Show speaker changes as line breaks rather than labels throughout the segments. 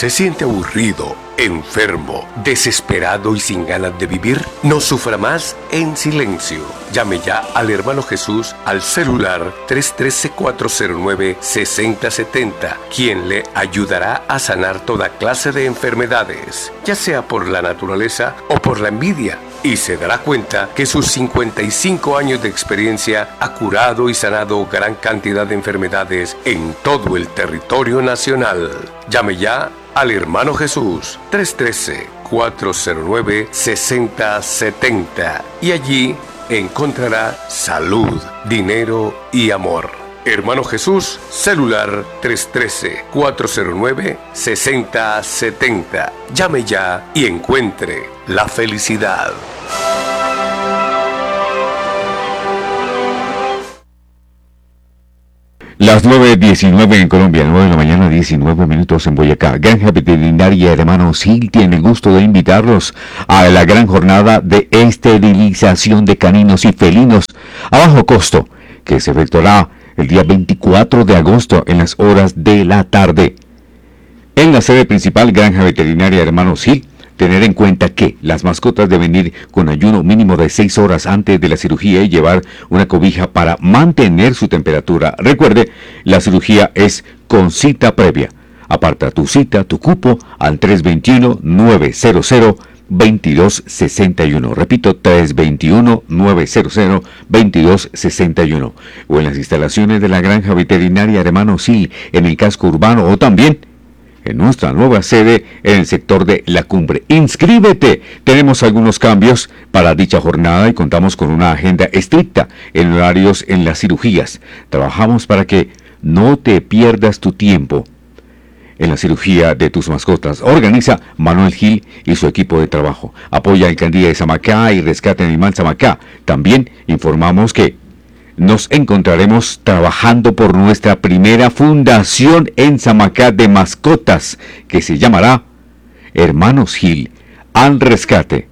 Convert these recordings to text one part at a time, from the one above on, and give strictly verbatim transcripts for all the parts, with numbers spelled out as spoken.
¿Se siente aburrido, enfermo, desesperado y sin ganas de vivir? No sufra más en silencio. Llame ya al Hermano Jesús al celular tres uno tres, cuatro cero nueve, seis cero siete cero, quien le ayudará a sanar toda clase de enfermedades, ya sea por la naturaleza o por la envidia, y se dará cuenta que sus cincuenta y cinco años de experiencia ha curado y sanado gran cantidad de enfermedades en todo el territorio nacional. Llame ya al Hermano Jesús tres uno tres, cuatro cero nueve, seis cero siete cero y allí encontrará salud, dinero y amor. Hermano Jesús, celular tres uno tres, cuatro cero nueve, seis cero siete cero. Llame ya y encuentre la felicidad.
Las nueve diecinueve en Colombia, nueve de la mañana, diecinueve minutos en Boyacá. Granja Veterinaria Hermano Sil tiene el gusto de invitarlos a la gran jornada de esterilización de caninos y felinos a bajo costo, que se efectuará el día veinticuatro de agosto en las horas de la tarde. En la sede principal, Granja Veterinaria Hermano Sil, tener en cuenta que las mascotas deben ir con ayuno mínimo de seis horas antes de la cirugía y llevar una cobija para mantener su temperatura. Recuerde, la cirugía es con cita previa. Aparta tu cita, tu cupo al tres dos uno, nueve cero cero, dos dos seis uno. Repito, tres dos uno, nueve cero cero, dos dos seis uno. O en las instalaciones de la Granja Veterinaria Hermano Sil en el casco urbano, o también en nuestra nueva sede en el sector de La Cumbre. ¡Inscríbete! Tenemos algunos cambios para dicha jornada y contamos con una agenda estricta en horarios en las cirugías. Trabajamos para que no te pierdas tu tiempo en la cirugía de tus mascotas. Organiza Manuel Gil y su equipo de trabajo. Apoya Alcaldía de Samacá y Rescate Animal Samacá. También informamos que nos encontraremos trabajando por nuestra primera fundación en Samacá de mascotas, que se llamará Hermanos Gil al Rescate.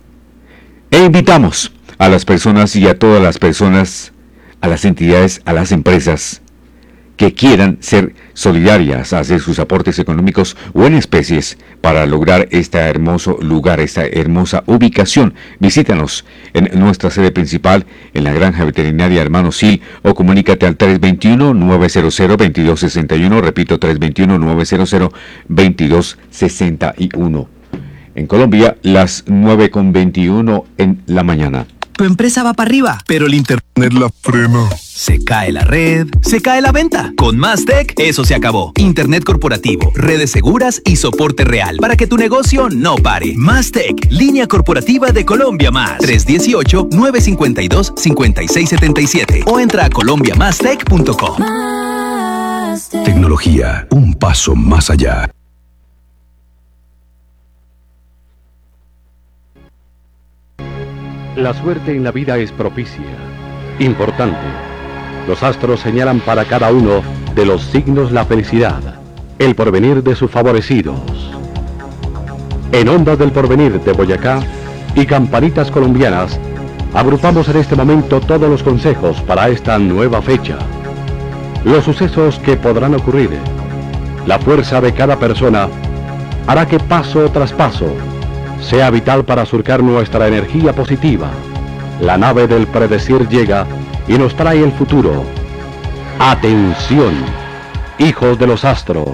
E invitamos a las personas y a todas las personas, a las entidades, a las empresas que quieran ser solidarias, hacer sus aportes económicos o en especies para lograr este hermoso lugar, esta hermosa ubicación. Visítanos en nuestra sede principal en la Granja Veterinaria Hermano Sil o comunícate al tres dos uno, nueve cero cero, dos dos seis uno. Repito, tres dos uno, nueve cero cero, dos dos seis uno. En Colombia, las nueve con veintiuno en la mañana.
Tu empresa va para arriba, pero el internet la frena. Se cae la red, se cae la venta. Con Mastec, eso se acabó. Internet corporativo, redes seguras y soporte real para que tu negocio no pare. Mastec, línea corporativa de Colombia Más. tres uno ocho, nueve cinco dos, cinco seis siete siete o entra a colombia mastec punto com.
Tecnología, un paso más allá.
La suerte en la vida es propicia, importante. Los astros señalan para cada uno de los signos la felicidad, el porvenir de sus favorecidos. En Ondas del Porvenir de Boyacá y Campanitas Colombianas, agrupamos en este momento todos los consejos para esta nueva fecha. Los sucesos que podrán ocurrir, la fuerza de cada persona, hará que paso tras paso sea vital para surcar nuestra energía positiva. La nave del predecir llega y nos trae el futuro. ¡Atención, hijos de los astros!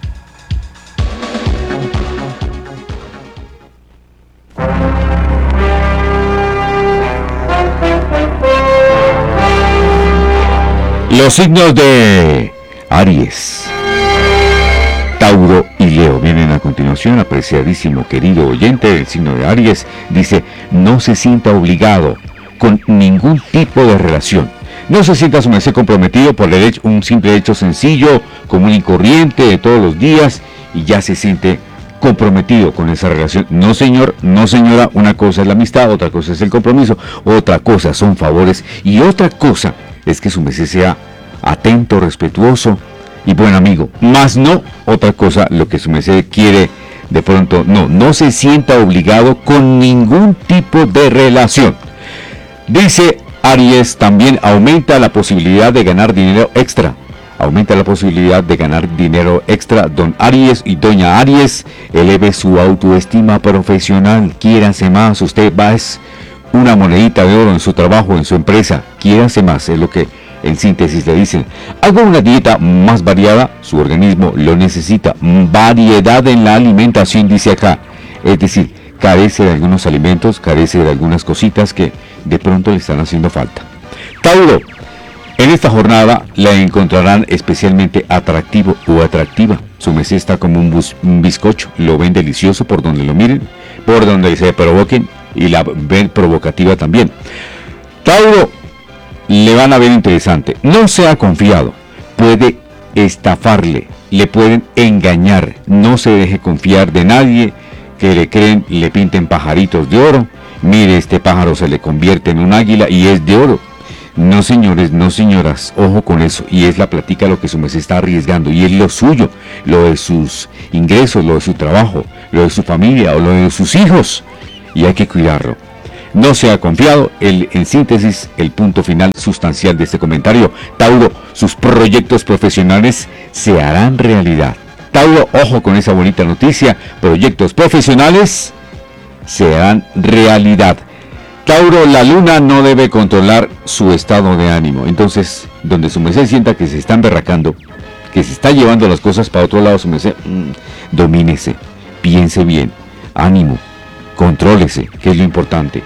Los signos de Aries, Tauro y Leo vienen a continuación. Apreciadísimo querido oyente del signo de Aries, dice: no se sienta obligado con ningún tipo de relación. No se sienta su merced comprometido por el hecho, un simple hecho sencillo, común y corriente de todos los días, y ya se siente comprometido con esa relación. No señor, no señora, una cosa es la amistad, otra cosa es el compromiso, otra cosa son favores, y otra cosa es que su merced sea atento, respetuoso y buen amigo. Más no otra cosa lo que su merced quiere de pronto. No, no se sienta obligado con ningún tipo de relación. Dice Aries, también aumenta la posibilidad de ganar dinero extra. aumenta la posibilidad de ganar dinero extra. Don Aries y Doña Aries, eleve su autoestima profesional, quiérase más, usted va es una monedita de oro en su trabajo, en su empresa, quiérase más, es lo que en síntesis le dicen. Haga una dieta más variada, su organismo lo necesita, variedad en la alimentación, dice acá, es decir, carece de algunos alimentos, carece de algunas cositas que de pronto le están haciendo falta. Tauro, en esta jornada la encontrarán especialmente atractivo o atractiva. Su merced está como un, bus, un bizcocho, lo ven delicioso por donde lo miren, por donde se provoquen y la ven provocativa también. Tauro, le van a ver interesante. No sea confiado, puede estafarle, le pueden engañar. No se deje confiar de nadie que le creen, le pinten pajaritos de oro. Mire, este pájaro se le convierte en un águila y es de oro. No, señores, no, señoras, ojo con eso. Y es la plática lo que su merced está arriesgando. Y es lo suyo, lo de sus ingresos, lo de su trabajo, lo de su familia o lo de sus hijos. Y hay que cuidarlo. No sea confiado. El, en síntesis, el punto final sustancial de este comentario. Tauro, sus proyectos profesionales se harán realidad. Tauro, ojo con esa bonita noticia. Proyectos profesionales se harán realidad. Tauro, la luna no debe controlar su estado de ánimo. Entonces, donde su merced sienta que se están berracando, que se está llevando las cosas para otro lado, su merced, mmm, domínese, piense bien, ánimo, contrólese, que es lo importante.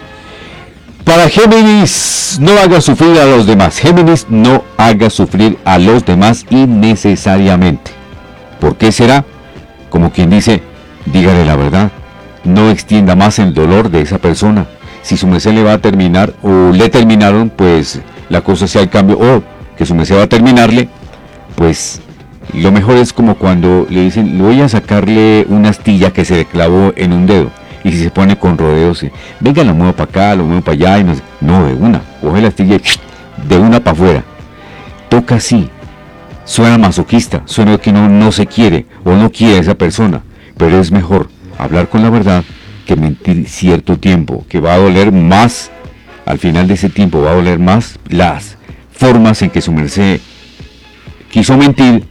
Para Géminis, no haga sufrir a los demás. Géminis, no haga sufrir a los demás innecesariamente. ¿Por qué será? Como quien dice, dígale la verdad. No extienda más el dolor de esa persona. Si su merced le va a terminar o le terminaron, pues la cosa sea el cambio, o que su merced va a terminarle, pues lo mejor es como cuando le dicen, le voy a sacarle una astilla que se le clavó en un dedo, y si se pone con rodeos, venga, lo muevo para acá, lo muevo para allá, y no, no, de una, coge la astilla de una para afuera, toca así, suena masoquista, suena que no, no se quiere o no quiere a esa persona, pero es mejor hablar con la verdad que mentir cierto tiempo, que va a doler más, al final de ese tiempo va a doler más las formas en que su merced quiso mentir